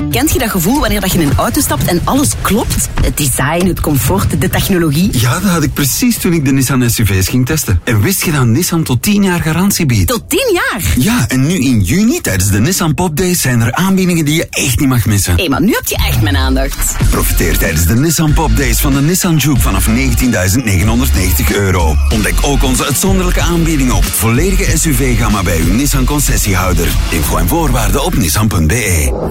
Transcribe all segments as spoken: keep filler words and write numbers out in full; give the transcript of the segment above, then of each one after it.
Kent je dat gevoel wanneer dat je in een auto stapt en alles klopt? Het design, het comfort, de technologie. Ja, dat had ik precies toen ik de Nissan S U V's ging testen. En wist je dat Nissan tot tien jaar garantie biedt? Tot tien jaar? Ja, en nu in juni tijdens de Nissan Pop Days zijn er aanbiedingen die je echt niet mag missen. Hé, hey, maar nu heb je echt mijn aandacht. Profiteer tijdens de Nissan Pop Days van de Nissan Juke vanaf negentienduizend negenhonderdnegentig euro. Ontdek ook onze uitzonderlijke aanbiedingen op het volledige S U V-gamma bij uw Nissan concessiehouder. Info en voorwaarden op nissan punt b e.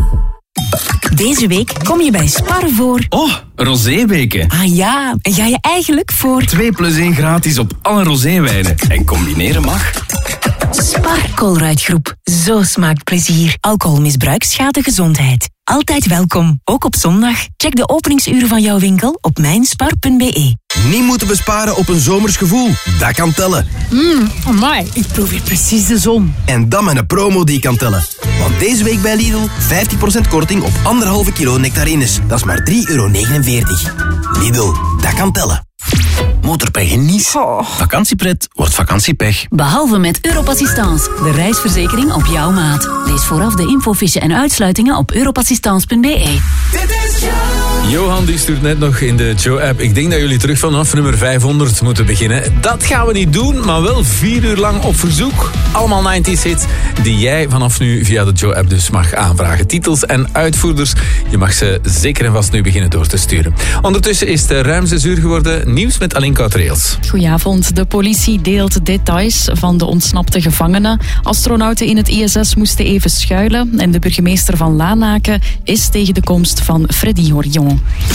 Deze week kom je bij Spar voor... Oh, roséweken. Ah ja, en ga je eigenlijk voor... twee plus één gratis op alle roséwijnen. En combineren mag. Spar Colruyt-groep. Zo smaakt plezier. Alcoholmisbruik schaadt de gezondheid. Altijd welkom, ook op zondag. Check de openingsuren van jouw winkel op mijnspar punt b e. Niet moeten besparen op een zomers gevoel. Dat kan tellen. Mmm, amai, ik proef hier precies de zon. En dan met een promo die kan tellen. Want deze week bij Lidl vijftien procent korting op anderhalve kilo nectarines. Dat is maar drie euro negenenveertig. Lidl, dat kan tellen. Motorpech in Nice. Oh. Vakantiepret wordt vakantiepech. Behalve met Europassistance, de reisverzekering op jouw maat. Lees vooraf de infofiche en uitsluitingen op europassistance punt b e. Johan die stuurt net nog in de Joe-app. Ik denk dat jullie terug vanaf nummer vijfhonderd moeten beginnen. Dat gaan we niet doen, maar wel vier uur lang op verzoek. Allemaal negentig hits die jij vanaf nu via de Joe-app dus mag aanvragen. Titels en uitvoerders. Je mag ze zeker en vast nu beginnen door te sturen. Ondertussen is het ruim zes uur geworden. Nieuws met Aline Koutreels. Goedenavond. De politie deelt details van de ontsnapte gevangenen. Astronauten in het I S S moesten even schuilen. En de burgemeester van Lanaken is tegen de komst van Freddy Horion.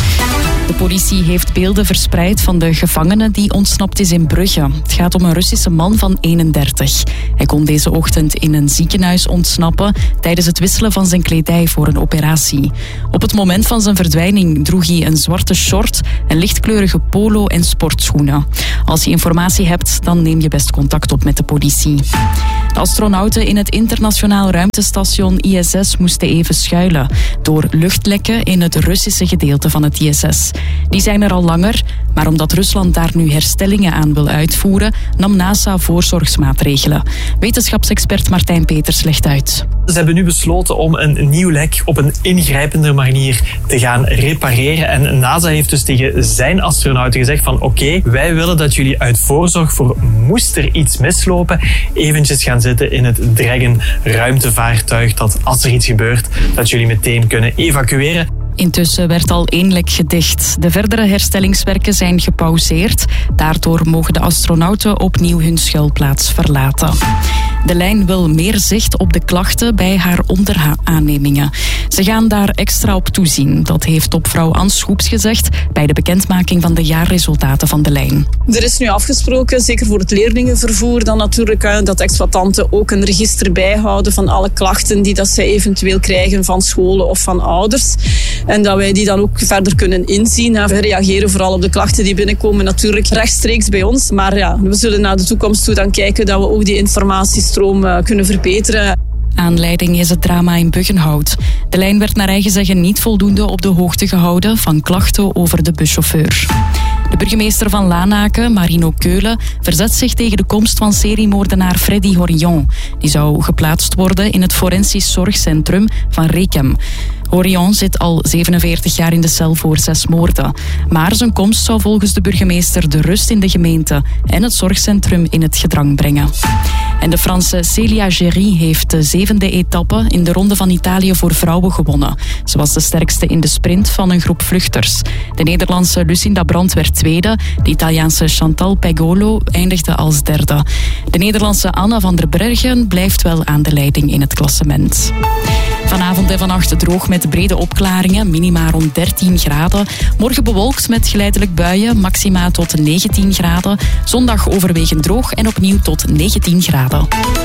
De politie heeft beelden verspreid van de gevangene die ontsnapt is in Brugge. Het gaat om een Russische man van eenendertig. Hij kon deze ochtend in een ziekenhuis ontsnappen tijdens het wisselen van zijn kledij voor een operatie. Op het moment van zijn verdwijning droeg hij een zwarte short, een lichtkleurige polo en sportschoenen. Als je informatie hebt, dan neem je best contact op met de politie. De astronauten in het internationaal ruimtestation I S S moesten even schuilen door luchtlekken in het Russische gedeelte van het I S S. Die zijn er al langer, maar omdat Rusland daar nu herstellingen aan wil uitvoeren, nam NASA voorzorgsmaatregelen. Wetenschapsexpert Martijn Peters legt uit. Ze hebben nu besloten om een nieuw lek op een ingrijpende manier te gaan repareren. En NASA heeft dus tegen zijn astronauten gezegd van oké, okay, wij willen dat jullie uit voorzorg voor moest er iets mislopen, eventjes gaan zitten in het Dragon ruimtevaartuig, dat als er iets gebeurt, dat jullie meteen kunnen evacueren. Intussen werd al één lek gedicht. De verdere herstellingswerken zijn gepauzeerd. Daardoor mogen de astronauten opnieuw hun schuilplaats verlaten. De lijn wil meer zicht op de klachten bij haar onderaannemingen. Ze gaan daar extra op toezien. Dat heeft topvrouw Ans Schoeps gezegd bij de bekendmaking van de jaarresultaten van de lijn. Er is nu afgesproken, zeker voor het leerlingenvervoer, dan natuurlijk dat exploitanten ook een register bijhouden van alle klachten die dat zij eventueel krijgen van scholen of van ouders. En dat wij die dan ook verder kunnen inzien. We reageren vooral op de klachten die binnenkomen natuurlijk rechtstreeks bij ons. Maar ja, we zullen naar de toekomst toe dan kijken dat we ook die informatiestroom kunnen verbeteren. Aanleiding is het drama in Buggenhout. De lijn werd naar eigen zeggen niet voldoende op de hoogte gehouden van klachten over de buschauffeur. De burgemeester van Lanaken, Marino Keulen, verzet zich tegen de komst van seriemoordenaar Freddy Horion. Die zou geplaatst worden in het forensisch zorgcentrum van Rekem. Horion zit al zevenenveertig jaar in de cel voor zes moorden. Maar zijn komst zou volgens de burgemeester de rust in de gemeente en het zorgcentrum in het gedrang brengen. En de Franse Célia Géry heeft de zevende etappe in de Ronde van Italië voor vrouwen gewonnen. Ze was de sterkste in de sprint van een groep vluchters. De Nederlandse Lucinda Brandt werd tweede. De Italiaanse Chantal Pegolo eindigde als derde. De Nederlandse Anna van der Breggen blijft wel aan de leiding in het klassement. Vanavond en vannacht droog met brede opklaringen, minima rond dertien graden. Morgen bewolkt met geleidelijk buien, maxima tot negentien graden. Zondag overwegend droog en opnieuw tot negentien graden.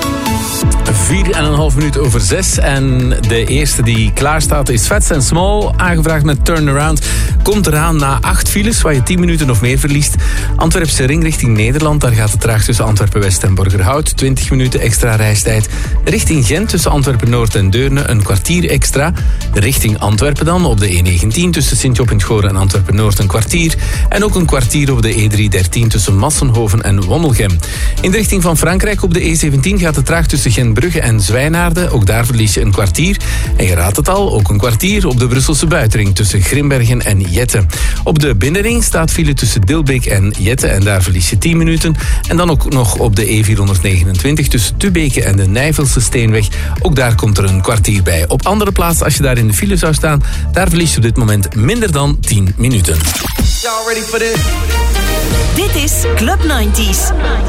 Vier en een half minuut over zes. En de eerste die klaar staat is Fats and Small. Aangevraagd met Turnaround. Komt eraan na acht files, waar je tien minuten of meer verliest. Antwerpse ring richting Nederland. Daar gaat het traag tussen Antwerpen-West en Borgerhout. twintig minuten extra reistijd. Richting Gent tussen Antwerpen-Noord en Deurne een kwartier extra. Richting Antwerpen dan op de E negentien tussen Sint-Job in het Goor en Antwerpen-Noord een kwartier. En ook een kwartier op de E driehonderddertien tussen Massenhoven en Wommelgem. In de richting van Frankrijk op de E zeventien gaat het traag tussen tussen Gentbrugge en Zwijnaarden. Ook daar verlies je een kwartier. En je raadt het al, ook een kwartier op de Brusselse buitenring tussen Grimbergen en Jette. Op de binnenring staat file tussen Dilbeek en Jette en daar verlies je tien minuten. En dan ook nog op de E vierhonderdnegenentwintig tussen Tubeke en de Nijvelse Steenweg. Ook daar komt er een kwartier bij. Op andere plaatsen, als je daar in de file zou staan, daar verlies je op dit moment minder dan tien minuten. Dit is Club negentig.